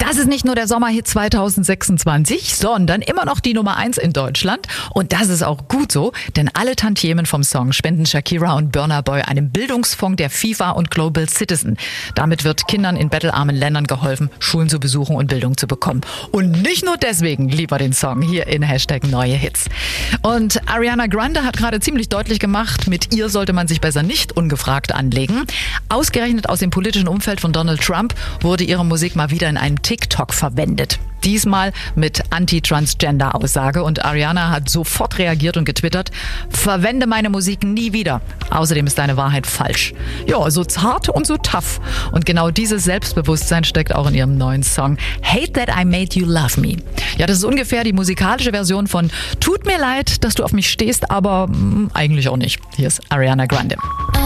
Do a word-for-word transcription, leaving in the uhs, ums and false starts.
Das ist nicht nur der Sommerhit zweitausendsechsundzwanzig, sondern immer noch die Nummer eins in Deutschland. Und das ist auch gut so, denn alle Tantiemen vom Song spenden Shakira und Burna Boy einem Bildungsfonds der FIFA und Global Citizen. Damit wird Kindern in bettelarmen Ländern geholfen, Schulen zu besuchen und Bildung zu bekommen. Und nicht nur deswegen lieber den Song hier in Hashtag Neue Hits. Und Ariana Grande hat gerade ziemlich deutlich gemacht, mit ihr sollte man sich besser nicht ungefragt anlegen. Ausgerechnet aus dem politischen Umfeld von Donald Trump wurde ihre Musik mal wieder in einem TikTok verwendet. Diesmal mit Anti-Transgender-Aussage und Ariana hat sofort reagiert und getwittert: Verwende meine Musik nie wieder. Außerdem ist deine Wahrheit falsch. Ja, so zart und so tough. Und genau dieses Selbstbewusstsein steckt auch in ihrem neuen Song Hate That I Made You Love Me. Ja, das ist ungefähr die musikalische Version von Tut mir leid, dass du auf mich stehst, aber mh, eigentlich auch nicht. Hier ist Ariana Grande.